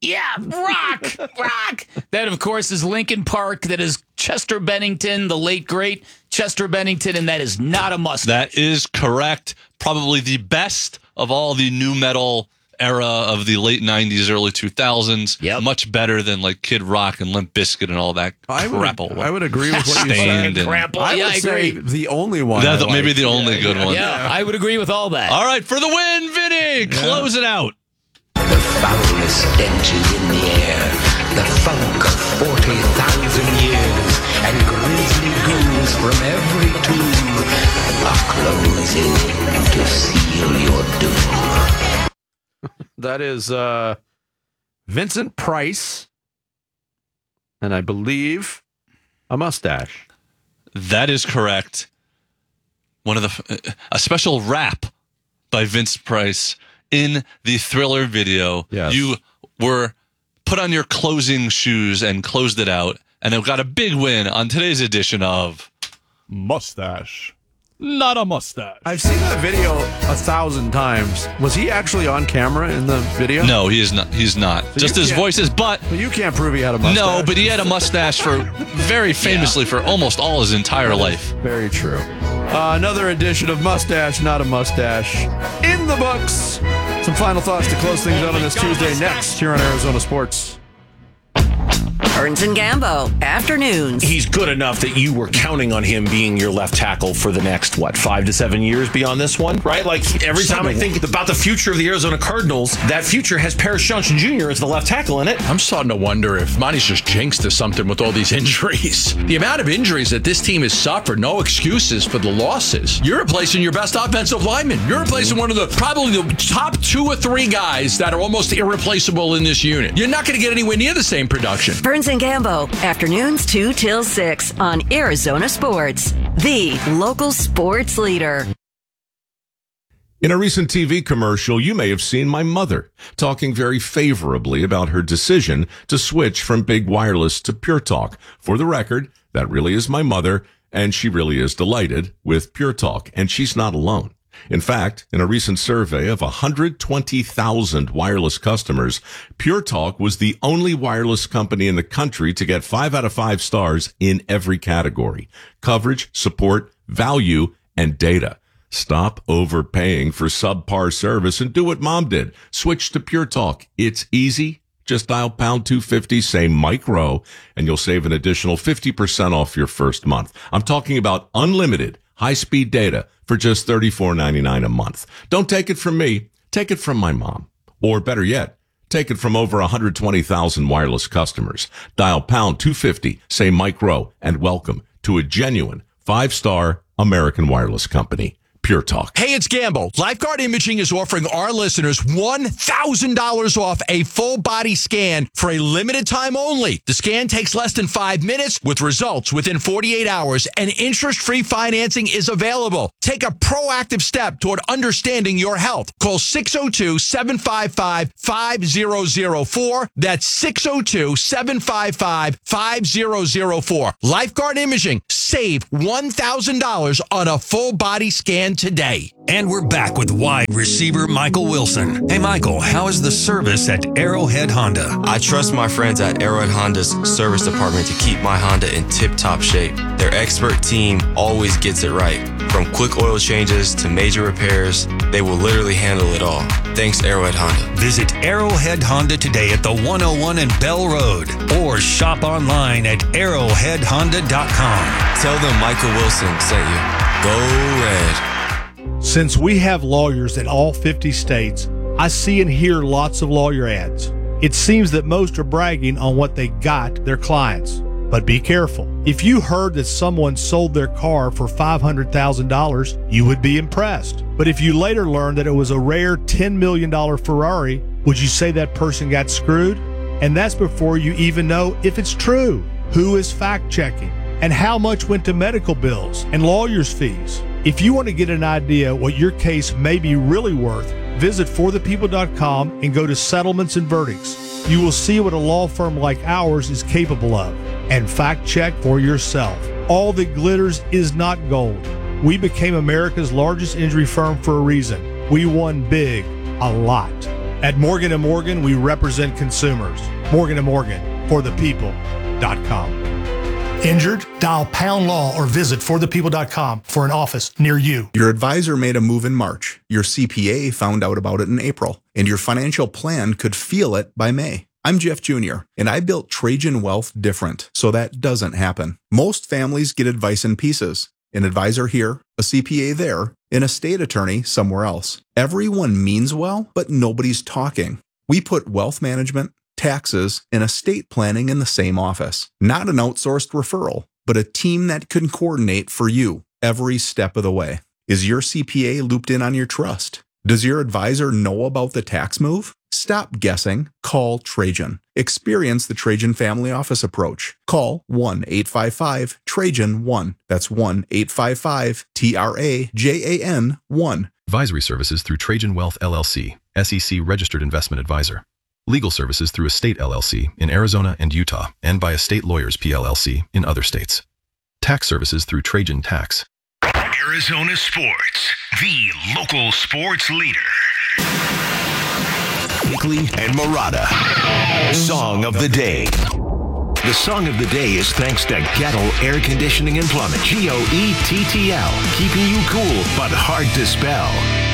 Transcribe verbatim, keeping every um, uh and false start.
Yeah, rock, rock. That, of course, is Linkin Park. That is Chester Bennington, the late, great Chester Bennington, and that is not a mustache. That is correct. Probably the best of all the nu metal era of the late nineties, early two thousands. Yep. Much better than like Kid Rock and Limp Bizkit and all that I crap. would, I would agree with what you said. and- Crap. I yeah, would I say agree. the only one. That's I maybe like. the only Yeah, good yeah. one. Yeah, I would agree with all that. All right, for the win, Vinny. Close it out. The foulest stenches in the air, the funk of forty thousand years, and grisly ghouls from every tomb are closing to seal your doom. That is uh, Vincent Price, and I believe a mustache. That is correct. One of the a special rap by Vince Price in the Thriller video. Yes. You were put on your closing shoes and closed it out, and it got a big win on today's edition of Mustache. Not a mustache. I've seen that video a thousand times. Was he actually on camera in the video? No, he is not. He's not. So Just you his can't- voice is, but Well, you can't prove he had a mustache. no, but he had a mustache for very famously for almost all his entire life. Very true. Uh, another edition of Mustache, Not a Mustache, in the books. Some final thoughts to close things up on this Tuesday next here on Arizona Sports. Burns and Gambo, afternoons. He's good enough that you were counting on him being your left tackle for the next, what, five to seven years beyond this one, right? Like, every time I think about the future of the Arizona Cardinals, that future has Paris Johnson Junior as the left tackle in it. I'm starting to wonder if Monty's just jinxed or something with all these injuries. The amount of injuries that this team has suffered, no excuses for the losses. You're replacing your best offensive lineman. You're replacing one of the probably the top two or three guys that are almost irreplaceable in this unit. You're not going to get anywhere near the same production. Burns and Gambo, afternoons two till six on Arizona Sports, the local sports leader. In a recent T V commercial, you may have seen my mother talking very favorably about her decision to switch from Big Wireless to Pure Talk. For the record, that really is my mother, and she really is delighted with Pure Talk, and she's not alone. In fact, in a recent survey of one hundred twenty thousand wireless customers, Pure Talk was the only wireless company in the country to get five out of five stars in every category: coverage, support, value, and data. Stop overpaying for subpar service and do what Mom did. Switch to Pure Talk. It's easy. Just dial pound two fifty, say micro, and you'll save an additional fifty percent off your first month. I'm talking about unlimited high-speed data for just thirty-four ninety-nine a month. Don't take it from me. Take it from my mom. Or better yet, take it from over one hundred twenty thousand wireless customers. Dial pound two fifty, say micro, and welcome to a genuine five-star American wireless company. Pure Talk. Hey, it's Gambo. Lifeguard Imaging is offering our listeners one thousand dollars off a full body scan for a limited time only. The scan takes less than five minutes with results within forty-eight hours, and interest-free financing is available. Take a proactive step toward understanding your health. Call six oh two, seven five five, five oh oh four. That's six oh two, seven five five, five oh oh four. Lifeguard Imaging. Save one thousand dollars on a full body scan today. And we're back with wide receiver Michael Wilson. Hey, Michael, how is the service at Arrowhead Honda? I trust my friends at Arrowhead Honda's service department to keep my Honda in tip-top shape. Their expert team always gets it right. From quick oil changes to major repairs, they will literally handle it all. Thanks, Arrowhead Honda. Visit Arrowhead Honda today at the one oh one and Bell Road, or shop online at arrowhead honda dot com. Tell them Michael Wilson sent you. Go Red. Since we have lawyers in all fifty states, I see and hear lots of lawyer ads. It seems that most are bragging on what they got their clients. But be careful. If you heard that someone sold their car for five hundred thousand dollars, you would be impressed. But if you later learned that it was a rare ten million dollars Ferrari, would you say that person got screwed? And that's before you even know if it's true. Who is fact-checking? And how much went to medical bills and lawyers' fees? If you want to get an idea what your case may be really worth, visit for the people dot com and go to Settlements and Verdicts. You will see what a law firm like ours is capable of, and fact check for yourself. All that glitters is not gold. We became America's largest injury firm for a reason. We won big, a lot. At Morgan and Morgan, we represent consumers. Morgan and Morgan, for the people dot com. Injured? Dial Pound Law or visit for the people dot com for an office near you. Your advisor made a move in March. Your C P A found out about it in April, and your financial plan could feel it by May. I'm Jeff Junior, and I built Trajan Wealth different so that doesn't happen. Most families get advice in pieces. An advisor here, a C P A there, an estate attorney somewhere else. Everyone means well, but nobody's talking. We put wealth management, taxes, and estate planning in the same office. Not an outsourced referral, but a team that can coordinate for you every step of the way. Is your C P A looped in on your trust? Does your advisor know about the tax move? Stop guessing. Call Trajan. Experience the Trajan Family Office approach. Call one eight five five Trajan one. That's one eight five five T R A J A N one. Advisory services through Trajan Wealth L L C, S E C registered investment advisor. Legal services through Estate L L C in Arizona and Utah, and by Estate Lawyers P L L C in other states. Tax services through Trajan Tax. Arizona Sports, the local sports leader. Hinkley and Murata. Song of the Day. The song of the day is thanks to Gettle Air Conditioning and Plumbing. G O E T T L. Keeping you cool, but hard to spell.